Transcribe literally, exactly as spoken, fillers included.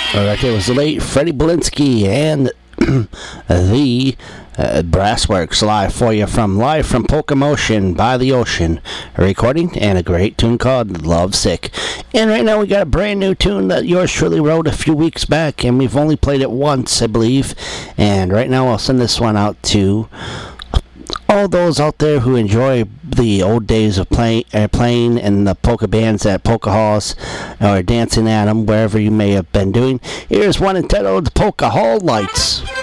Alright, it was the late Freddie Belinsky and the uh, Brassworks live for you from live from Polka Motion by the Ocean, a recording and a great tune called Love Sick. And right now we got a brand new tune that yours truly wrote a few weeks back, and we've only played it once, I believe. And right now I'll send this one out to all those out there who enjoy the old days of play, uh, playing in the polka bands at polka halls or dancing at them, wherever you may have been doing. Here's one entitled Polka Hall Lights.